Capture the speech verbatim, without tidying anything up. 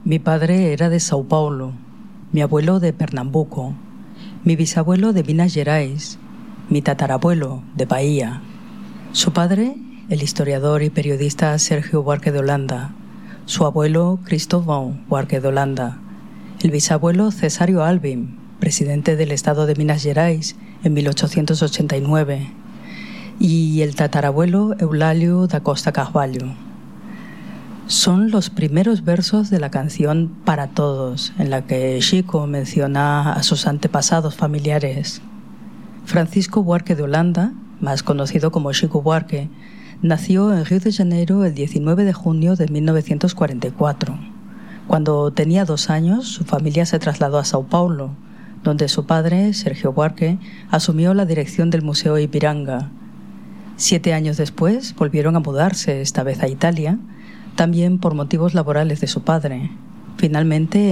Mi padre era de Sao Paulo, mi abuelo de Pernambuco, mi bisabuelo de Minas Gerais, mi tatarabuelo de Bahía. Su padre, el historiador y periodista Sergio Buarque de Holanda, su abuelo Cristóvão Buarque de Holanda, el bisabuelo Cesário Alvim, presidente del estado de Minas Gerais en mil ochocientos ochenta y nueve, y el tatarabuelo Eulálio da Costa Carvalho. Son los primeros versos de la canción Para Todos, en la que Chico menciona a sus antepasados familiares. Francisco Buarque de Holanda, más conocido como Chico Buarque, nació en Río de Janeiro el diecinueve de junio de mil novecientos cuarenta y cuatro. Cuando tenía dos años, su familia se trasladó a Sao Paulo, donde su padre, Sergio Buarque, asumió la dirección del Museo Ipiranga. Siete años después volvieron a mudarse, esta vez a Italia, también por motivos laborales de su padre. Finalmente,